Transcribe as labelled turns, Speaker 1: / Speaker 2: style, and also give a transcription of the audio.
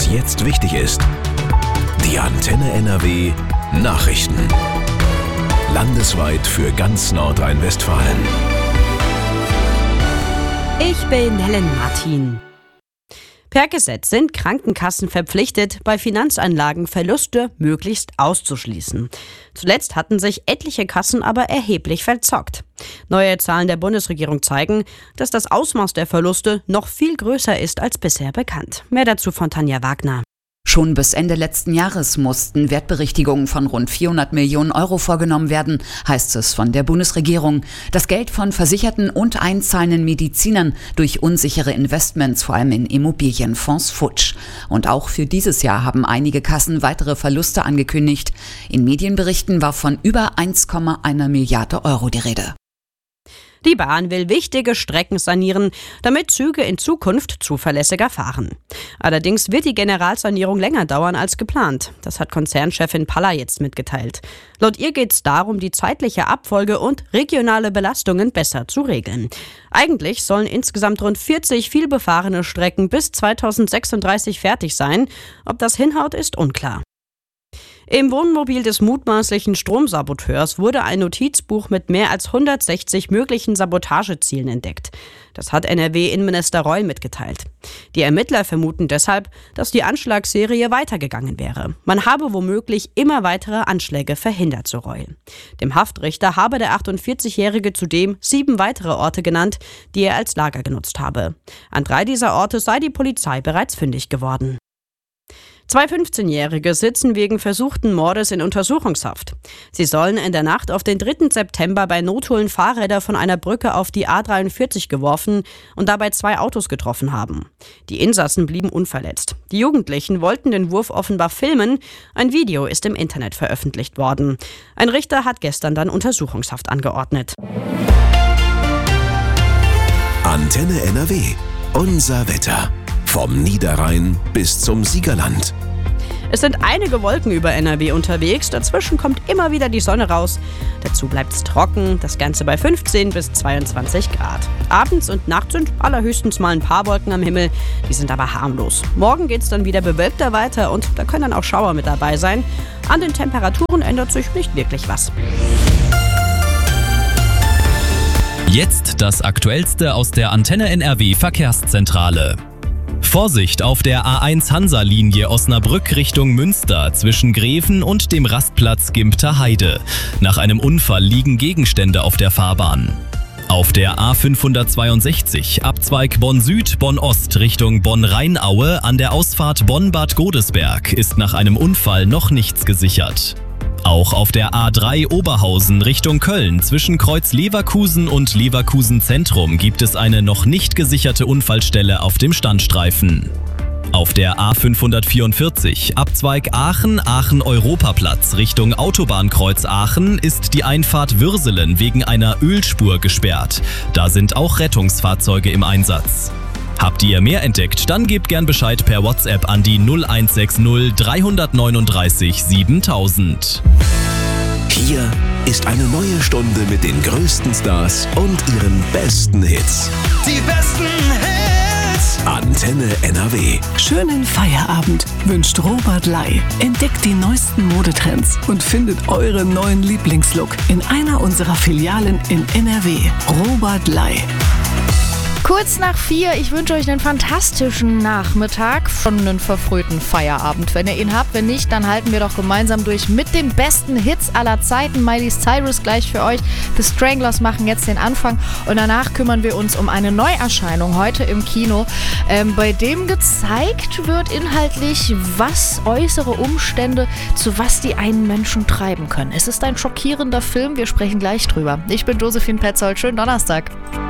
Speaker 1: was jetzt wichtig ist. Die Antenne NRW Nachrichten. Landesweit für ganz Nordrhein-Westfalen.
Speaker 2: Ich bin Helen Martin. Per Gesetz sind Krankenkassen verpflichtet, bei Finanzanlagen Verluste möglichst auszuschließen. Zuletzt hatten sich etliche Kassen aber erheblich verzockt. Neue Zahlen der Bundesregierung zeigen, dass das Ausmaß der Verluste noch viel größer ist als bisher bekannt. Mehr dazu von Tanja Wagner.
Speaker 3: Schon bis Ende letzten Jahres mussten Wertberichtigungen von rund 400 Millionen Euro vorgenommen werden, heißt es von der Bundesregierung. Das Geld von Versicherten und einzahlenden Medizinern durch unsichere Investments, vor allem in Immobilienfonds, futsch. Und auch für dieses Jahr haben einige Kassen weitere Verluste angekündigt. In Medienberichten war von über 1,1 Milliarde Euro die Rede.
Speaker 2: Die Bahn will wichtige Strecken sanieren, damit Züge in Zukunft zuverlässiger fahren. Allerdings wird die Generalsanierung länger dauern als geplant. Das hat Konzernchefin Palla jetzt mitgeteilt. Laut ihr geht es darum, die zeitliche Abfolge und regionale Belastungen besser zu regeln. Eigentlich sollen insgesamt rund 40 vielbefahrene Strecken bis 2036 fertig sein. Ob das hinhaut, ist unklar. Im Wohnmobil des mutmaßlichen Stromsaboteurs wurde ein Notizbuch mit mehr als 160 möglichen Sabotagezielen entdeckt. Das hat NRW-Innenminister Reul mitgeteilt. Die Ermittler vermuten deshalb, dass die Anschlagsserie weitergegangen wäre. Man habe womöglich immer weitere Anschläge verhindert, so Reul. Dem Haftrichter habe der 48-Jährige zudem 7 weitere Orte genannt, die er als Lager genutzt habe. An 3 dieser Orte sei die Polizei bereits fündig geworden. 2 15-Jährige sitzen wegen versuchten Mordes in Untersuchungshaft. Sie sollen in der Nacht auf den 3. September bei Notholen Fahrräder von einer Brücke auf die A43 geworfen und dabei 2 Autos getroffen haben. Die Insassen blieben unverletzt. Die Jugendlichen wollten den Wurf offenbar filmen. Ein Video ist im Internet veröffentlicht worden. Ein Richter hat gestern dann Untersuchungshaft angeordnet.
Speaker 1: Antenne NRW. Unser Wetter. Vom Niederrhein bis zum Siegerland.
Speaker 2: Es sind einige Wolken über NRW unterwegs, dazwischen kommt immer wieder die Sonne raus. Dazu bleibt es trocken, das Ganze bei 15 bis 22 Grad. Abends und nachts sind allerhöchstens mal ein paar Wolken am Himmel, die sind aber harmlos. Morgen geht es dann wieder bewölkter weiter und da können dann auch Schauer mit dabei sein. An den Temperaturen ändert sich nicht wirklich was.
Speaker 4: Jetzt das Aktuellste aus der Antenne NRW Verkehrszentrale. Vorsicht auf der A1 Hansa-Linie Osnabrück Richtung Münster zwischen Greven und dem Rastplatz Gimpter Heide. Nach einem Unfall liegen Gegenstände auf der Fahrbahn. Auf der A562 Abzweig Bonn-Süd, Bonn-Ost Richtung Bonn-Rheinaue an der Ausfahrt Bonn-Bad Godesberg ist nach einem Unfall noch nichts gesichert. Auch auf der A3 Oberhausen Richtung Köln zwischen Kreuz Leverkusen und Leverkusen Zentrum gibt es eine noch nicht gesicherte Unfallstelle auf dem Standstreifen. Auf der A544 Abzweig Aachen, Aachen-Europaplatz Richtung Autobahnkreuz Aachen ist die Einfahrt Würselen wegen einer Ölspur gesperrt. Da sind auch Rettungsfahrzeuge im Einsatz. Habt ihr mehr entdeckt, dann gebt gern Bescheid per WhatsApp an die 0160 339 7000.
Speaker 1: Hier ist eine neue Stunde mit den größten Stars und ihren besten Hits.
Speaker 5: Die besten Hits!
Speaker 1: Antenne NRW.
Speaker 6: Schönen Feierabend wünscht Robert Ley. Entdeckt die neuesten Modetrends und findet euren neuen Lieblingslook in einer unserer Filialen in NRW. Robert Ley.
Speaker 7: Kurz nach 4, ich wünsche euch einen fantastischen Nachmittag, schon einen verfrühten Feierabend, wenn ihr ihn habt. Wenn nicht, dann halten wir doch gemeinsam durch mit den besten Hits aller Zeiten. Miley Cyrus gleich für euch. The Stranglers machen jetzt den Anfang und danach kümmern wir uns um eine Neuerscheinung heute im Kino, bei dem gezeigt wird inhaltlich, was äußere Umstände zu was die einen Menschen treiben können. Es ist ein schockierender Film, wir sprechen gleich drüber. Ich bin Josephine Petzold, schönen Donnerstag.